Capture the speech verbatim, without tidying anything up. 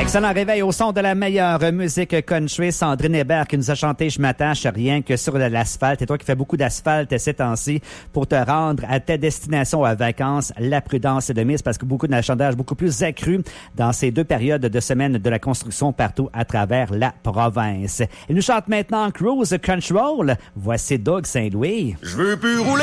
Excellent réveil au son de la meilleure musique country. Sandrine Hébert qui nous a chanté « Je m'attache rien que sur l'asphalte ». Et toi qui fais beaucoup d'asphalte ces temps-ci pour te rendre à ta destination à vacances, la prudence est de mise parce que beaucoup de d'achalandage beaucoup plus accru dans ces deux périodes de semaine de la construction partout à travers la province. Il nous chante maintenant Cruise Control. Voici Doug Saint-Louis. Je veux plus rouler